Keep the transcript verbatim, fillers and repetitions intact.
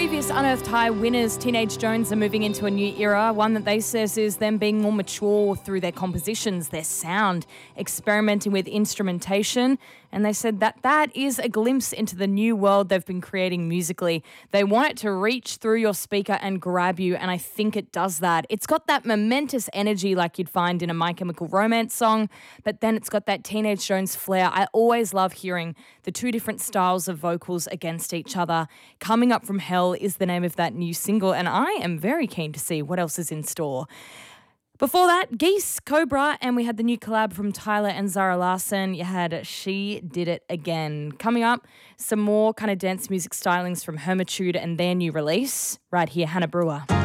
previous Unearthed High winners, Teenage Jones, are moving into a new era, one that they says is them being more mature through their compositions, their sound, experimenting with instrumentation. And they said that that is a glimpse into the new world they've been creating musically. They want it to reach through your speaker and grab you, and I think it does that. It's got that momentous energy like you'd find in a My Chemical Romance song, but then it's got that Teenage Jones flair. I always love hearing the two different styles of vocals against each other. Coming Up From Hell is the name of that new single, and I am very keen to see what else is in store. Before that, Geese, Cobra, and we had the new collab from Tyler and Zara Larsson. You had She Did It Again. Coming up, some more kind of dance music stylings from Hermitude and their new release. Right here, Hannah Brewer.